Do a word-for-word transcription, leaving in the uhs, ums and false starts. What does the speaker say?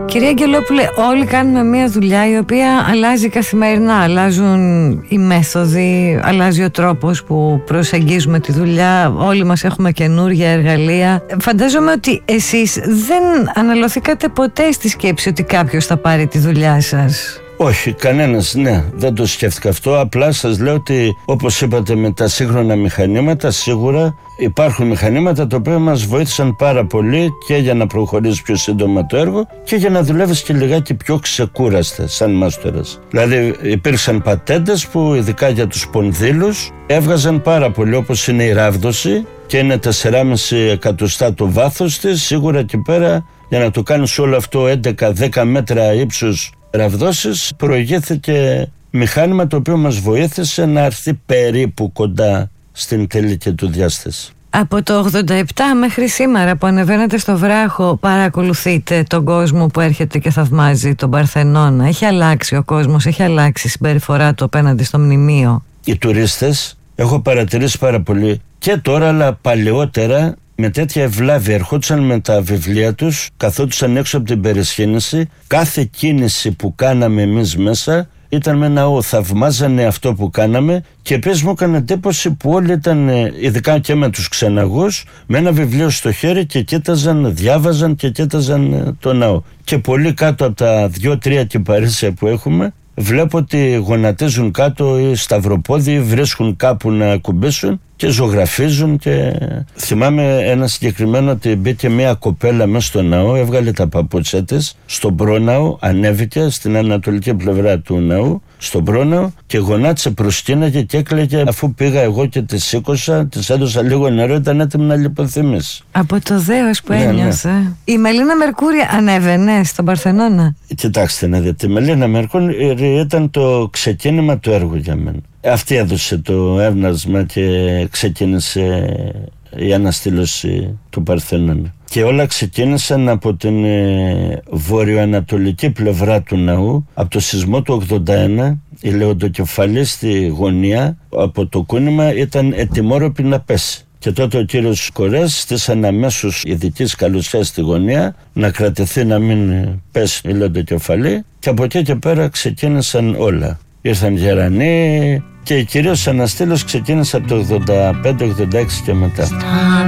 Κυρία Αγγελόπουλε, όλοι κάνουμε μια δουλειά η οποία αλλάζει καθημερινά. Αλλάζουν οι μέθοδοι, αλλάζει ο τρόπος που προσεγγίζουμε τη δουλειά. Όλοι μας έχουμε καινούργια εργαλεία. Φαντάζομαι ότι εσείς δεν αναλωθήκατε ποτέ στη σκέψη ότι κάποιος θα πάρει τη δουλειά σας. Όχι, κανένας, ναι, δεν το σκέφτηκα αυτό. Απλά σας λέω ότι, όπως είπατε, με τα σύγχρονα μηχανήματα, σίγουρα υπάρχουν μηχανήματα τα οποία μας βοήθησαν πάρα πολύ και για να προχωρήσει πιο σύντομα το έργο και για να δουλεύεις και λιγάκι πιο ξεκούραστα σαν μάστορας. Δηλαδή υπήρξαν πατέντες που ειδικά για τους σπονδύλους έβγαζαν πάρα πολύ, όπως είναι η ράβδωση και είναι τέσσερα κόμμα πέντε εκατοστά το βάθος της. Σίγουρα εκεί πέρα για να το κάνεις όλο αυτό έντεκα με δέκα μέτρα ύψους ραβδώσεις προηγήθηκε μηχάνημα το οποίο μας βοήθησε να έρθει περίπου κοντά στην τελική του διάσταση. Από το ογδόντα επτά μέχρι σήμερα που ανεβαίνετε στο βράχο, παρακολουθείτε τον κόσμο που έρχεται και θαυμάζει τον Παρθενώνα? Έχει αλλάξει ο κόσμος, έχει αλλάξει η συμπεριφορά του απέναντι στο μνημείο? Οι τουρίστες, έχω παρατηρήσει πάρα πολύ και τώρα αλλά παλαιότερα, με τέτοια ευλάβεια ερχόντουσαν με τα βιβλία τους, καθόντουσαν έξω από την περισχύνηση. Κάθε κίνηση που κάναμε εμείς μέσα ήταν με ένα ο, θαυμάζανε αυτό που κάναμε. Και επίσης μου έκανε εντύπωση που όλοι ήταν, ειδικά και με τους ξεναγούς, με ένα βιβλίο στο χέρι και κοίταζαν, διάβαζαν και κοίταζαν το ναό. Και πολύ κάτω από τα δύο-τρία κυπαρίσια που έχουμε, βλέπω ότι γονατίζουν κάτω οι σταυροπόδοι, βρίσκουν κάπου να κουμπίσουν και ζωγραφίζουν. Και θυμάμαι ένα συγκεκριμένο ότι μπήκε μια κοπέλα μέσα στο ναό, έβγαλε τα παπούτσια της στον πρόναο, ανέβηκε στην ανατολική πλευρά του ναού, στον πρόναο, και γονάτισε, προσκύναγε και έκλαιγε. Αφού πήγα εγώ και τη σήκωσα, της έδωσα λίγο νερό, ήταν έτοιμη να λιποθυμήσει. Από το δέος που ναι, ένιωσε. Ναι. Η Μελίνα Μερκούρη ανέβαινε στον Παρθενώνα? Κοιτάξτε να δείτε, η Μελίνα Μερκούρη ήταν το ξεκίνημα του έργου για μένα. Αυτή έδωσε το έβνασμα και ξεκίνησε η αναστήλωση του Παρθενώνα. Και όλα ξεκίνησαν από την ε, βορειοανατολική πλευρά του ναού, από το σεισμό του ογδόντα ένα. Η Λεοντοκεφαλή στη γωνία από το κούνημα ήταν ετοιμόρροπη να πέσει. Και τότε ο κύριος Κορές στήσαν αμέσως ειδικής καλουσιάς στη γωνία να κρατηθεί να μην πέσει η Λεοντοκεφαλή, και από εκεί και πέρα ξεκίνησαν όλα. Ήρθαν γερανοί και κυρίως αναστήλωση ξεκίνησε από το ογδόντα πέντε ογδόντα έξι και μετά.